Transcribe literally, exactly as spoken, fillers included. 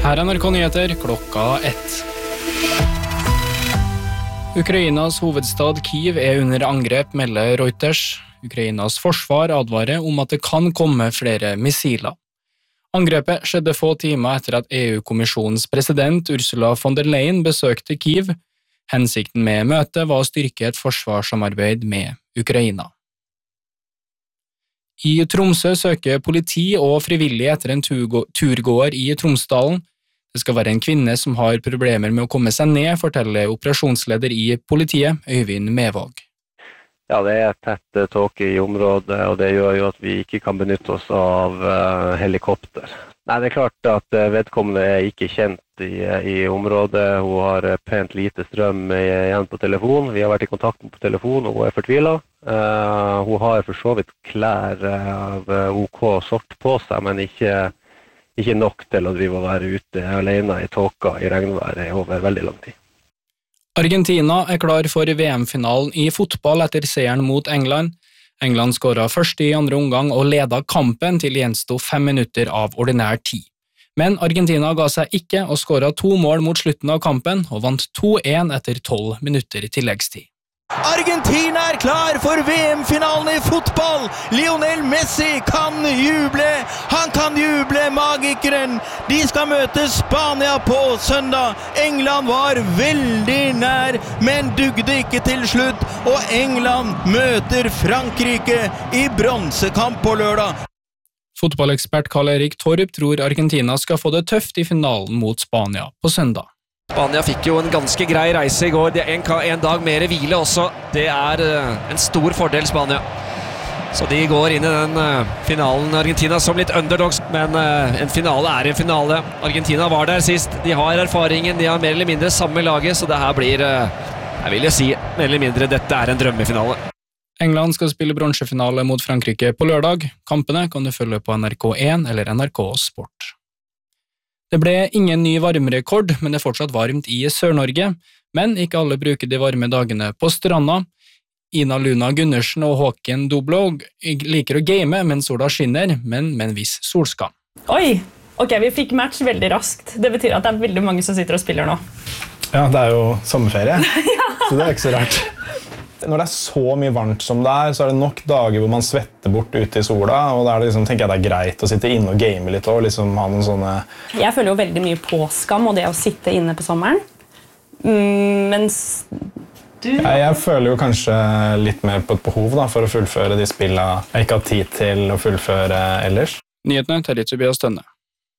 Her er N R K Nyheter klokka ett. Ukrainas hovedstad Kyiv er under angrep, melder Reuters. Ukrainas forsvar advarer om at det kan komme flere missiler. Angrepet skjedde få timer etter at E U-kommisjonens president Ursula von der Leyen besøkte Kyiv. Hensikten med møtet var å styrke et forsvarssamarbeid med Ukraina. I Tromsø søker politi og frivillige etter en turgåer i Tromsdalen. Det skal være en kvinne som har problemer med å komme seg ned, forteller operasjonsleder i politiet, Øyvind Mevåg. Ja, det er tett tåke i området, og det gjør jo at vi ikke kan benytte oss av uh, helikopter. Nei, det er klart at vedkommende er ikke kjent i, i området. Hun har pent lite strøm igjen på telefon. Vi har vært i kontakt på telefon, og hun er fortvilet. Uh, hun har for så vidt klær av OK sort på seg, men ikke, ikke nok til å drive og være ute alene i tåka i regnværet over veldig lang tid. Argentina er klar for V M-finalen i fotball etter seieren mot England. England skåret først i andre omgang og ledet kampen til gjensto fem minutter av ordinær tid. Men Argentina ga seg ikke og skåret to mål mot slutten av kampen og vant to én etter tolv minutter tilleggstid. Argentina er klar for V M-finalen i fotball! Lionel Messi kan juble! Han kan juble, magikeren! De skal møte Spania på søndag. England var veldig nær, men dugde ikke til slutt. Og England møter Frankrike i bronsekamp på lørdag. Fotballekspert Karl-Erik Torp tror Argentina skal få det tøft i finalen mot Spania på søndag. Spania fikk jo en ganske grei reise i går. Det er en, en dag mer hvile også. Det er uh, en stor fordel Spania. Så de går inn i den uh, finalen Argentina som litt underdogs, men uh, en finale er en finale. Argentina var der sist. De har erfaringen, de har mer eller mindre samme laget, så det her blir, uh, jeg vil jo si, mer eller mindre dette er en drømmefinale. England skal spille bronsefinale mot Frankrike på lørdag. Kampene kan du følge på N R K én eller N R K Sport. Det ble ingen ny varmerekord, men det er fortsatt varmt i Sør-Norge. Men ikke alle bruker de varme dagene på stranda. Ina Luna Gundersen og Håken Doblog liker å game mens sola skinner, men med en viss solskam. Oi, ok, vi fikk match veldig raskt. Det betyr at det er veldig mange som sitter og spiller nå. Ja, det er jo sommerferie, ja. Så det er ikke så rart. Når det er så mye varmt som det er, så er det nok dager hvor man svetter bort ute i sola, og da er det liksom, tenker jeg det er greit å sitte inne og game litt og liksom ha noen sånne... Jeg føler jo veldig mye på skam og det å sitte inne på sommeren, mm, mens du... Ja, jeg føler jo kanskje litt mer på et behov da, for å fullføre de spillene jeg ikke har tid til å fullføre ellers. Nyhetene til Tobias Tønne.